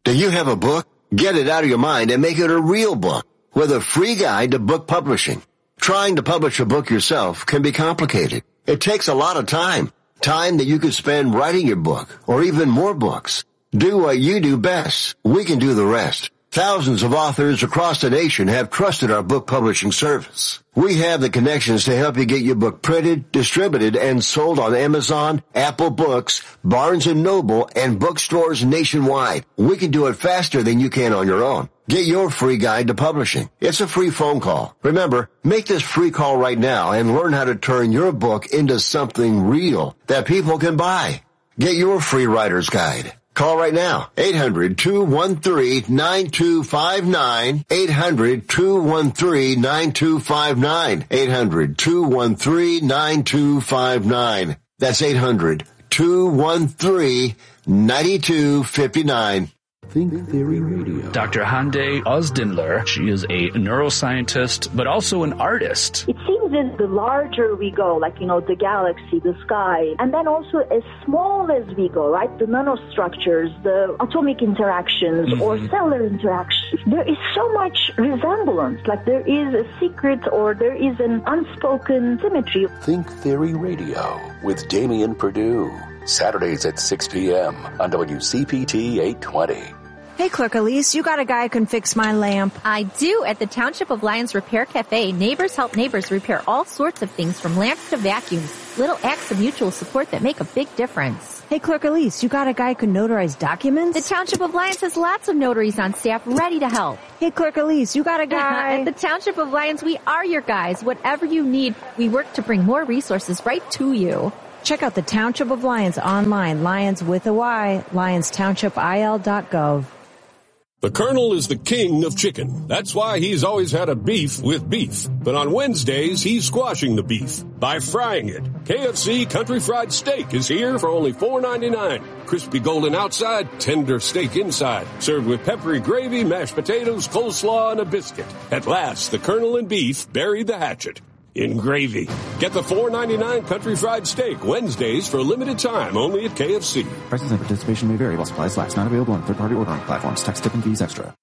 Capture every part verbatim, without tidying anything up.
Do you have a book? Get it out of your mind and make it a real book with a free guide to book publishing. Trying to publish a book yourself can be complicated. It takes a lot of time. Time that you could spend writing your book or even more books. Do what you do best. We can do the rest. Thousands of authors across the nation have trusted our book publishing service. We have the connections to help you get your book printed, distributed, and sold on Amazon, Apple Books, Barnes and Noble, and bookstores nationwide. We can do it faster than you can on your own. Get your free guide to publishing. It's a free phone call. Remember, make this free call right now and learn how to turn your book into something real that people can buy. Get your free writer's guide. Call right now, eight hundred, two one three, nine two five nine, eight hundred, two one three, nine two five nine, eight hundred, two one three, nine two five nine. That's eight hundred, two one three, nine two five nine. Think Theory Radio. Doctor Hande Ozdinler, she is a neuroscientist, but also an artist. It seems as the larger we go, like, you know, the galaxy, the sky, and then also as small as we go, right, the nanostructures, the atomic interactions mm-hmm. or cellular interactions, there is so much resemblance, like there is a secret or there is an unspoken symmetry. Think Theory Radio with Damian Perdue. Saturdays at six p.m. on W C P T eight twenty. Hey, Clerk Elise, you got a guy who can fix my lamp. I do. At the Township of Lyons Repair Cafe, neighbors help neighbors repair all sorts of things from lamps to vacuums. Little acts of mutual support that make a big difference. Hey, Clerk Elise, you got a guy who can notarize documents? The Township of Lyons has lots of notaries on staff ready to help. Hey, Clerk Elise, you got a guy? At the Township of Lyons, we are your guys. Whatever you need, we work to bring more resources right to you. Check out the Township of Lyons online, Lyons with a Y, lyons township I L dot gov. The Colonel is the king of chicken. That's why he's always had a beef with beef. But on Wednesdays, he's squashing the beef by frying it. K F C Country Fried Steak is here for only four ninety-nine. Crispy golden outside, tender steak inside. Served with peppery gravy, mashed potatoes, coleslaw, and a biscuit. At last, the Colonel and beef buried the hatchet in gravy. Get the four ninety-nine Country Fried Steak Wednesdays for a limited time only at K F C. Prices and participation may vary while supplies last. Not available on third-party ordering platforms. Tax, tip, and fees extra.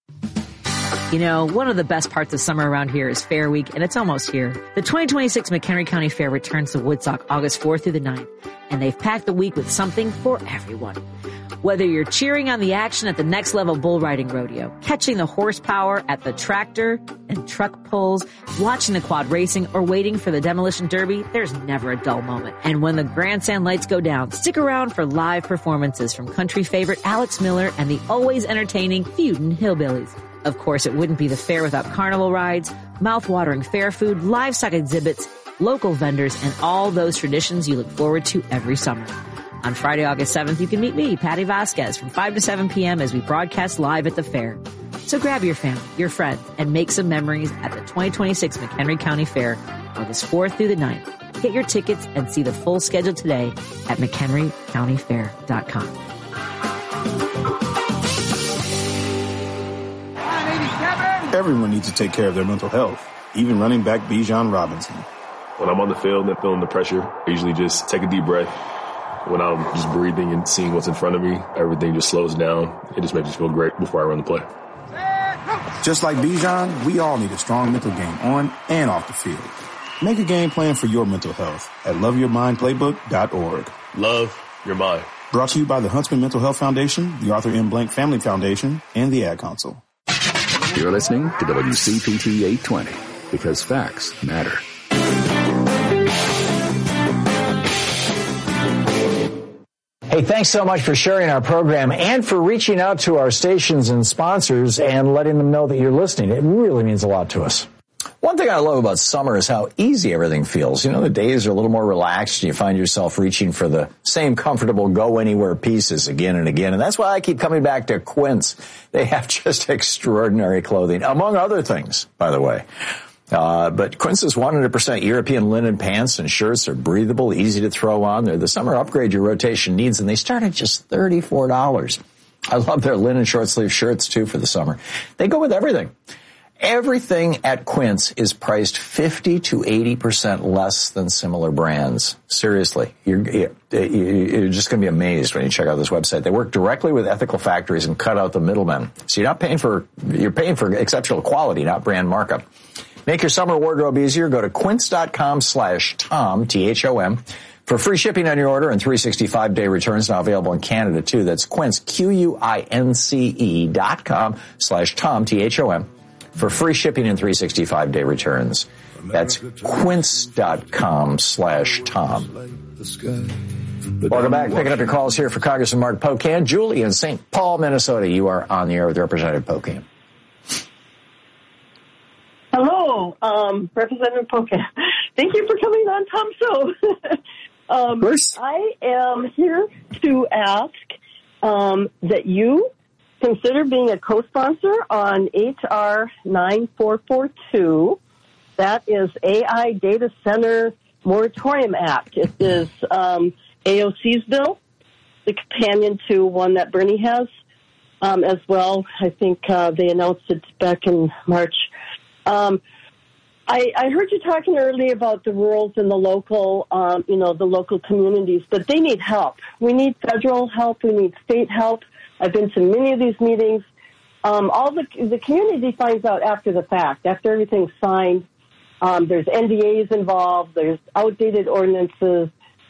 You know, one of the best parts of summer around here is Fair Week, and it's almost here. The twenty twenty-six McHenry County Fair returns to Woodstock August fourth through the ninth, and they've packed the week with something for everyone. Whether you're cheering on the action at the Next Level Bull Riding Rodeo, catching the horsepower at the tractor and truck pulls, watching the quad racing, or waiting for the demolition derby, there's never a dull moment. And when the grandstand lights go down, stick around for live performances from country favorite Alex Miller and the always entertaining Feudin' Hillbillies. Of course, it wouldn't be the fair without carnival rides, mouth-watering fair food, livestock exhibits, local vendors, and all those traditions you look forward to every summer. On Friday, August seventh, you can meet me, Patty Vasquez, from five to seven p.m. as we broadcast live at the fair. So grab your family, your friends, and make some memories at the twenty twenty-six McHenry County Fair, August fourth through the ninth. Get your tickets and see the full schedule today at mchenry county fair dot com. Everyone needs to take care of their mental health, even running back Bijan Robinson. When I'm on the field and feeling the pressure, I usually just take a deep breath. When I'm just breathing and seeing what's in front of me, everything just slows down. It just makes me feel great before I run the play. Just like Bijan, we all need a strong mental game on and off the field. Make a game plan for your mental health at love your mind playbook dot org. Love your mind. Brought to you by the Huntsman Mental Health Foundation, the Arthur M. Blank Family Foundation, and the Ad Council. You're listening to W C P T eight twenty, because facts matter. Hey, thanks so much for sharing our program and for reaching out to our stations and sponsors and letting them know that you're listening. It really means a lot to us. One thing I love about summer is how easy everything feels. You know, the days are a little more relaxed and you find yourself reaching for the same comfortable go-anywhere pieces again and again. And that's why I keep coming back to Quince. They have just extraordinary clothing, among other things, by the way. Uh, but Quince's one hundred percent European linen pants and shirts are breathable, easy to throw on. They're the summer upgrade your rotation needs, and they start at just thirty-four dollars. I love their linen short-sleeve shirts, too, for the summer. They go with everything. Everything at Quince is priced fifty to eighty percent less than similar brands. Seriously, you're, you're just going to be amazed when you check out this website. They work directly with ethical factories and cut out the middlemen. So you're not paying for, you're paying for exceptional quality, not brand markup. Make your summer wardrobe easier. Go to quince.com slash Tom, T H O M, for free shipping on your order and three hundred sixty-five day returns, now available in Canada too. That's Quince, Q U I N C E dot com slash Tom, T H O M. For free shipping and three hundred sixty-five day returns. That's quince.com slash Tom. Welcome back. Picking up your calls here for Congressman Mark Pocan. Julie in Saint Paul, Minnesota. You are on the air with Representative Pocan. Hello, um, Representative Pocan. Thank you for coming on Tom's show. um, of course. I am here to ask um, that you consider being a co-sponsor on H R nine four four two. That is A I Data Center Moratorium Act. It is um, A O C's bill, the companion to one that Bernie has um, as well. I think uh, they announced it back in March. Um, I, I heard you talking earlier about the rurals and the local, um, you know, the local communities, but they need help. We need federal help. We need state help. I've been to many of these meetings. Um, all the the community finds out after the fact, after everything's signed. Um, there's N D As involved. There's outdated ordinances.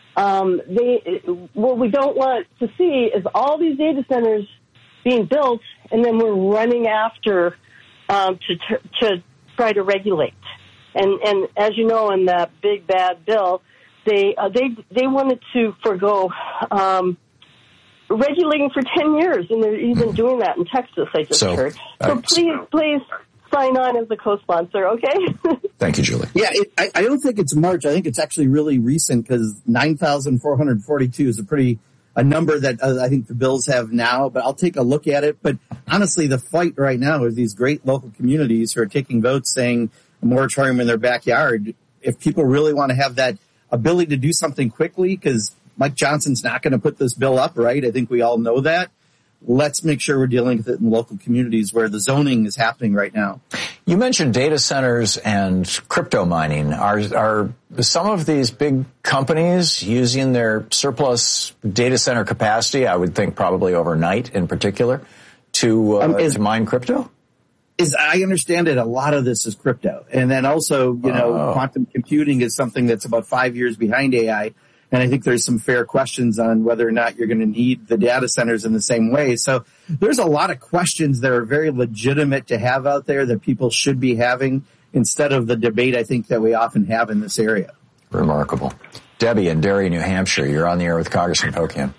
Um, they what we don't want to see is all these data centers being built, and then we're running after um, to to try to regulate. And and as you know, in that big bad bill, they uh, they they wanted to forgo. Um, regulating for ten years, and they're even doing that in Texas, I just so, heard. So uh, please, please sign on as a co-sponsor, okay? Thank you, Julie. Yeah, it, I, I don't think it's March. I think it's actually really recent because nine thousand four hundred forty-two is a pretty, a number that uh, I think the bills have now, but I'll take a look at it. But honestly, the fight right now is these great local communities who are taking votes saying a moratorium in their backyard. If people really want to have that ability to do something quickly, because Mike Johnson's not going to put this bill up, right? I think we all know that. Let's make sure we're dealing with it in local communities where the zoning is happening right now. You mentioned data centers and crypto mining. Are, are some of these big companies using their surplus data center capacity, I would think probably overnight in particular, to, uh, um, is, to mine crypto? Is I understand it, a lot of this is crypto. And then also, you know, oh. quantum computing is something that's about five years behind A I. And I think there's some fair questions on whether or not you're going to need the data centers in the same way. So there's a lot of questions that are very legitimate to have out there that people should be having instead of the debate I think that we often have in this area. Remarkable. Debbie in Derry, New Hampshire, you're on the air with Congressman Pocan.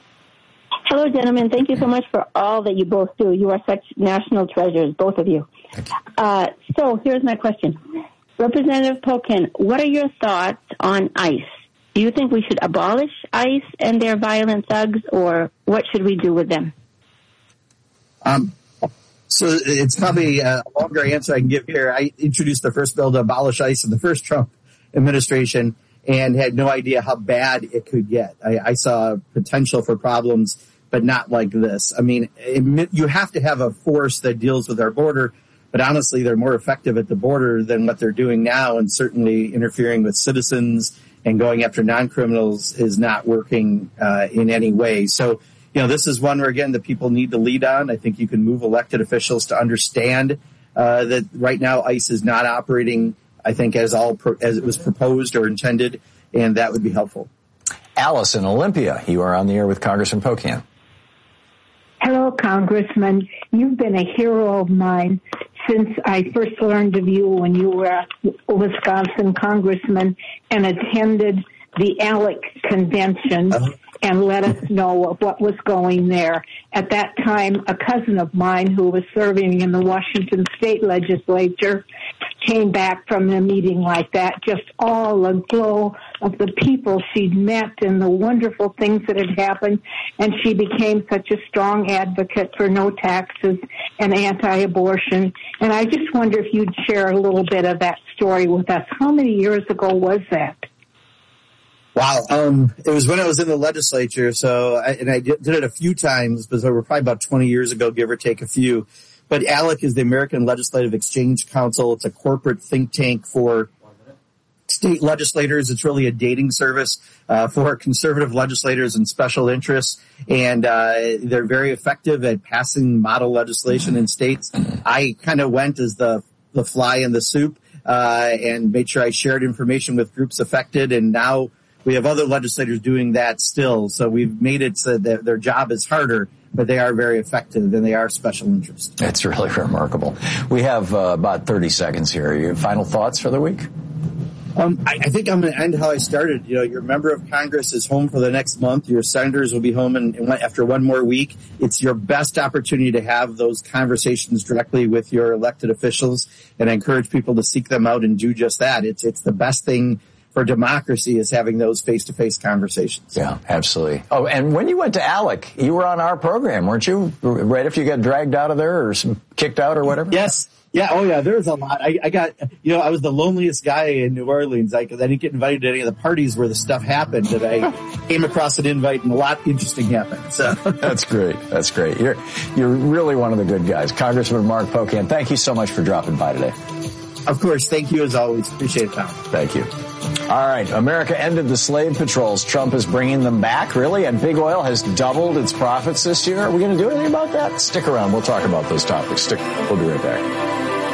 Hello, gentlemen. Thank you so much for all that you both do. You are such national treasures, both of you. Thank you. Uh, so here's my question. Representative Pocan, what are your thoughts on ICE? Do you think we should abolish ICE and their violent thugs, or what should we do with them? Um, so it's probably a longer answer I can give here. I introduced the first bill to abolish ICE in the first Trump administration and had no idea how bad it could get. I, I saw potential for problems, but not like this. I mean, it, you have to have a force that deals with our border, but honestly, they're more effective at the border than what they're doing now, and certainly interfering with citizens and going after non-criminals is not working uh, in any way. So, you know, this is one where, again, the people need to lead on. I think you can move elected officials to understand uh, that right now ICE is not operating, I think, as all pro- as it was proposed or intended, and that would be helpful. Alice in Olympia, you are on the air with Congressman Pocan. Hello, Congressman. You've been a hero of mine since I first learned of you when you were a Wisconsin congressman and attended the ALEC convention uh-huh. and let us know of what was going there. At that time, a cousin of mine who was serving in the Washington state legislature came back from a meeting like that, just all aglow of the people she'd met and the wonderful things that had happened, and she became such a strong advocate for no taxes and anti-abortion. And I just wonder if you'd share a little bit of that story with us. How many years ago was that? Wow. Um, it was when I was in the legislature, so I, and I did, did it a few times, but they were probably about twenty years ago, give or take a few. But ALEC is the American Legislative Exchange Council. It's a corporate think tank for state legislators. It's really a dating service uh, for conservative legislators and special interests. And uh, they're very effective at passing model legislation in states. I kind of went as the, the fly in the soup uh, and made sure I shared information with groups affected. And now we have other legislators doing that still. So we've made it so that their job is harder, but they are very effective and they are special interest. That's really remarkable. We have uh, about thirty seconds here. Your final thoughts for the week? Um, I, I think I'm going to end how I started. You know, your member of Congress is home for the next month. Your senators will be home in, in, after one more week. It's your best opportunity to have those conversations directly with your elected officials, and I encourage people to seek them out and do just that. It's it's the best thing for democracy is having those face-to-face conversations. Yeah, absolutely. Oh, and when you went to ALEC, you were on our program, weren't you? Right after you got dragged out of there or kicked out or whatever? Yes. Yeah, oh yeah, there was a lot. I, I got, you know, I was the loneliest guy in New Orleans because I, I didn't get invited to any of the parties where the stuff happened, and I came across an invite and a lot interesting happened. So that's great. That's great. You're you're really one of the good guys. Congressman Mark Pocan, thank you so much for dropping by today. Of course, thank you as always. Appreciate it, Tom. Thank you. All right, America ended the slave patrols. Trump is bringing them back, really, and big oil has doubled its profits this year. Are we going to do anything about that? Stick around. We'll talk about those topics. Stick. We'll be right back.